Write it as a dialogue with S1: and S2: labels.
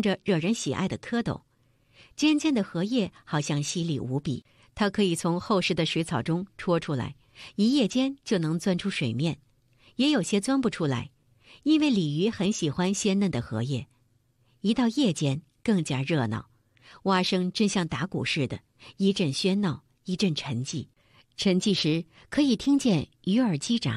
S1: 着惹人喜爱的蝌蚪。尖尖的荷叶好像犀利无比，它可以从厚实的水草中戳出来，一夜间就能钻出水面。也有些钻不出来，因为鲤鱼很喜欢鲜嫩的荷叶。一到夜间更加热闹，蛙声真像打鼓似的，一阵喧闹，一阵沉寂。沉寂时可以听见鱼儿叽喳，